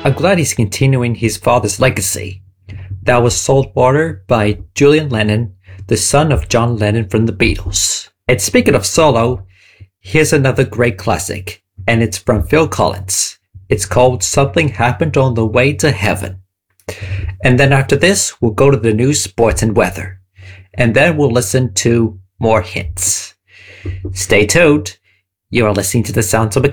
I'm glad he's continuing his father's legacy. That was Saltwater by Julian Lennon, the son of John Lennon from the Beatles. And speaking of solo, here's another great classic, and it's from Phil Collins. It's called Something Happened on the Way to Heaven. And then after this, we'll go to the news, sports, and weather. And then we'll listen to more hits. Stay tuned. You are listening to the sounds of a